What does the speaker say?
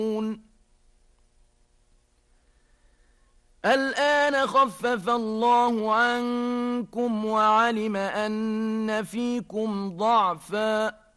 الآن خفف الله عنكم وعلم أن فيكم ضعفا